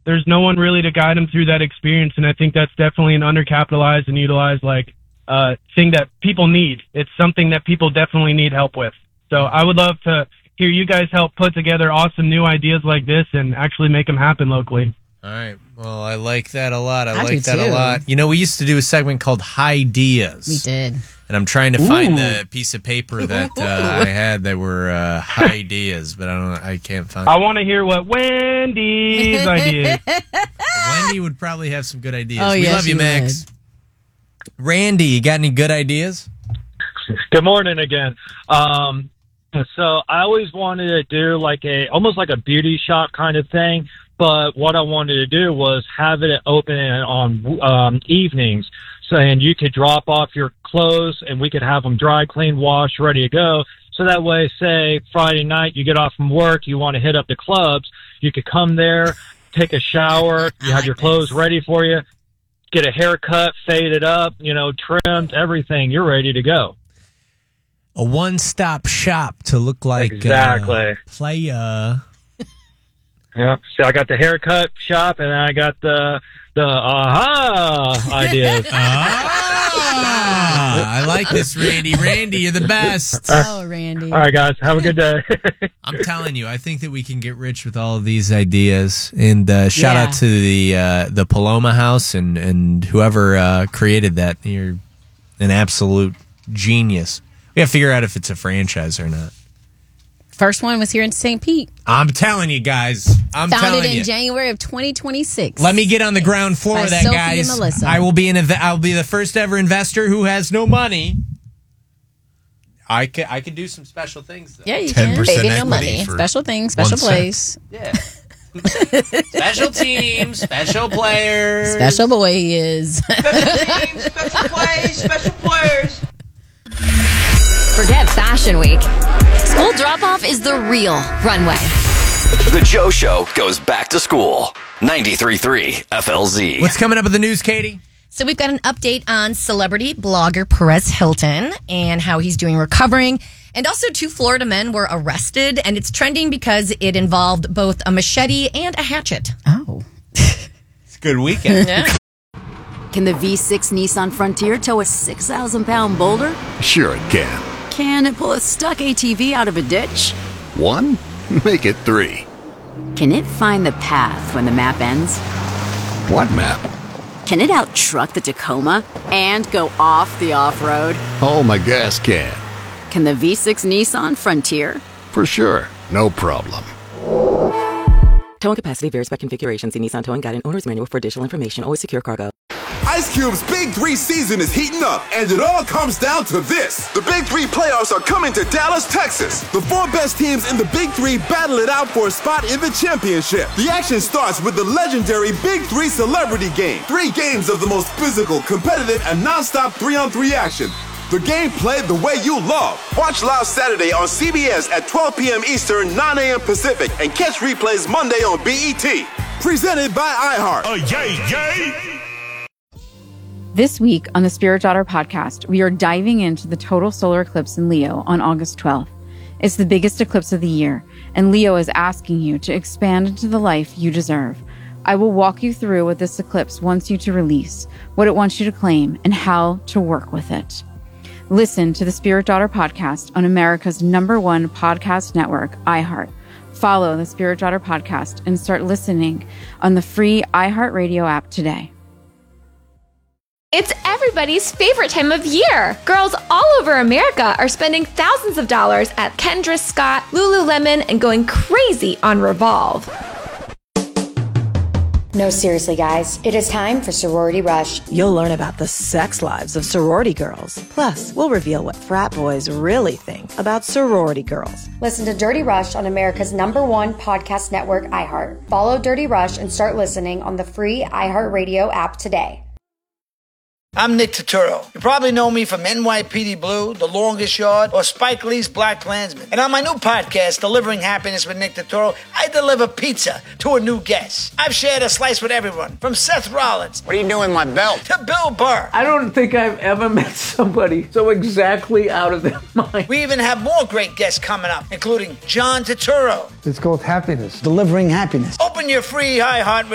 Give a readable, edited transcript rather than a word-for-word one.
there's no one really to guide them through that experience. And I think that's definitely an undercapitalized and utilized thing that people need. It's something that people definitely need help with. So I would love to hear you guys help put together awesome new ideas like this and actually make them happen locally. All right. Well, I like that a lot. I do like that too. a lot. You know, we used to do a segment called Hi-Deas. We did. And I'm trying to find the piece of paper that I had that were Hi-Deas, but I can't find it. I want to hear what Wendy's ideas. Wendy would probably have some good ideas. Oh, We yeah, love you, she Max. Randy, you got any good ideas? Good morning again. So I always wanted to do almost like a beauty shop kind of thing, but what I wanted to do was have it open on evenings. So, and you could drop off your clothes and we could have them dry, clean, wash, ready to go. So that way, say Friday night, you get off from work, you want to hit up the clubs, you could come there, take a shower, you have your clothes ready for you, get a haircut, fade it up, trimmed, everything, you're ready to go. A one-stop shop to look like Exactly. Playa. Yeah. So I got the haircut shop and I got the ideas. I like this, Randy. Randy, you're the best. Oh, Randy. All right, guys. Have a good day. I'm telling you, I think that we can get rich with all of these ideas. And shout out to the Paloma House and whoever created that. You're an absolute genius. We got to figure out if it's a franchise or not. First one was here in St. Pete. I'm telling you, guys. Founded in January of 2026. Let me get on the ground floor of that, Sophie guys. and Melissa. I'll be the first ever investor who has no money. I could do some special things, though. Yeah, you can. 10% Baby, no equity money. for Special things, special 1 cent. place. Yeah. Special teams, special players. Special boy is. Special plays, special players. Forget Fashion Week. School drop-off is the real runway. The Joe Show goes back to school. 93.3 FLZ. What's coming up with the news, Katie? So we've got an update on celebrity blogger Perez Hilton and how he's doing recovering. And also 2 Florida men were arrested, and it's trending because it involved both a machete and a hatchet. Oh. It's a good weekend. Yeah. Can the V6 Nissan Frontier tow a 6,000-pound boulder? Sure it can. Can it pull a stuck ATV out of a ditch? 1? Make it 3. Can it find the path when the map ends? What map? Can it out-truck the Tacoma and go off the off-road? Oh, my gas can. Can the V6 Nissan Frontier? For sure. No problem. Towing capacity varies by configuration. See Nissan Towing Guide and Owner's Manual for additional information. Always secure cargo. Ice Cube's Big 3 season is heating up, and it all comes down to this. The Big 3 playoffs are coming to Dallas, Texas. The 4 best teams in the Big 3 battle it out for a spot in the championship. The action starts with the legendary Big 3 Celebrity Game. 3 games of the most physical, competitive, and non-stop 3-on-3 action. The game played the way you love. Watch live Saturday on CBS at 12 p.m. Eastern, 9 a.m. Pacific, and catch replays Monday on BET. Presented by iHeart. Yay! This week on the Spirit Daughter podcast, we are diving into the total solar eclipse in Leo on August 12th. It's the biggest eclipse of the year, and Leo is asking you to expand into the life you deserve. I will walk you through what this eclipse wants you to release, what it wants you to claim, and how to work with it. Listen to the Spirit Daughter podcast on America's #1 podcast network, iHeart. Follow the Spirit Daughter podcast and start listening on the free iHeartRadio app today. It's everybody's favorite time of year. Girls all over America are spending thousands of dollars at Kendra Scott, Lululemon, and going crazy on Revolve. No, seriously, guys. It is time for Sorority Rush. You'll learn about the sex lives of sorority girls. Plus, we'll reveal what frat boys really think about sorority girls. Listen to Dirty Rush on America's #1 podcast network, iHeart. Follow Dirty Rush and start listening on the free iHeartRadio app today. I'm Nick Turturro. You probably know me from NYPD Blue, The Longest Yard, or Spike Lee's Black Klansman. And on my new podcast, Delivering Happiness with Nick Turturro, I deliver pizza to a new guest. I've shared a slice with everyone, from Seth Rollins. What are you doing with my belt? To Bill Burr. I don't think I've ever met somebody so exactly out of their mind. We even have more great guests coming up, including John Turturro. It's called Happiness. Delivering Happiness. Open your free iHeart